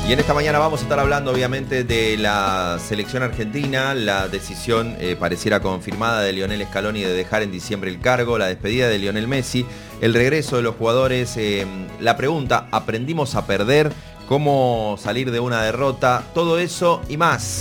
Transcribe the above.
Y en esta mañana vamos a estar hablando obviamente de la selección argentina, la decisión pareciera confirmada de Lionel Scaloni de dejar en diciembre el cargo, la despedida de Lionel Messi, el regreso de los jugadores, la pregunta, ¿aprendimos a perder? ¿Cómo salir de una derrota? Todo eso y más.